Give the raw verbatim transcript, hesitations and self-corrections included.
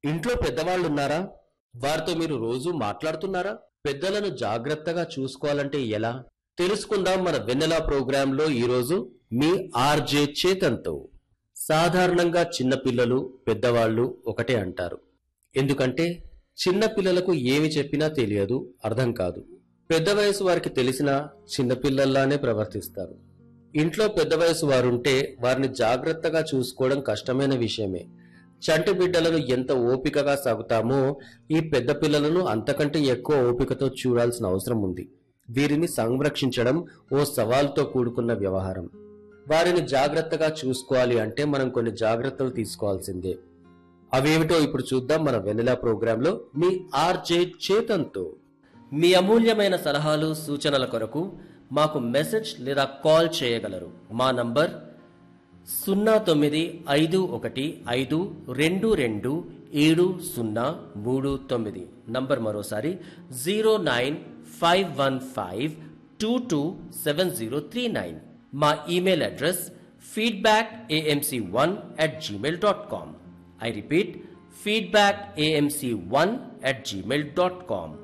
ఇంట్లో పెద్దవాళ్ళు ఉన్నారా? వారితో మీరు రోజు మాట్లాడుతున్నారా? పెద్దలను జాగ్రత్తగా చూసుకోవాలంటే ఎలా? తెలుసుకుందాం మన వెన్నెల ప్రోగ్రాంలో ఈరోజు మీ ఆర్జే చేతన్తో. సాధారణంగా చిన్నపిల్లలు పెద్దవాళ్ళు ఒకటే అంటారు. ఎందుకంటే చిన్న పిల్లలకు ఏమి చెప్పినా తెలియదు, అర్థం కాదు. పెద్ద వయసు వారికి తెలిసినా చిన్నపిల్లల్లానే ప్రవర్తిస్తారు. ఇంట్లో పెద్ద వయసు వారుంటే వారిని జాగ్రత్తగా చూసుకోవడం కష్టమైన విషయమే. చంటి బిడ్డలను ఎంత ఓపికగా సాగుతామో ఈ పెద్ద పిల్లలను అంతకంటే ఎక్కువ ఓపికతో చూడాల్సిన అవసరం ఉంది. వీరిని సంరక్షించడం ఓ సవాలుతో కూడుకున్న వ్యవహారం. వారిని జాగ్రత్తగా చూసుకోవాలి అంటే మనం కొన్ని జాగ్రత్తలు తీసుకోవాల్సిందే. అవేమిటో ఇప్పుడు చూద్దాం మన వెన్నెల ప్రోగ్రాంలో మీ ఆర్జే చేతన్తో. మీ అమూల్యమైన సలహాలు సూచనల కొరకు మాకు మెసేజ్ లేదా కాల్ చేయగలరు. మా నంబర్ సున్నా తొమ్మిది ఐదు ఒకటి ఐదు రెండు రెండు ఏడు సున్నా మూడు తొమ్మిది. నంబర్ మరోసారి zero nine five one five two two seven zero three nine. మా email address feedback AMC one at Gmail dot com. I repeat, feedback AMC one at Gmail dot com.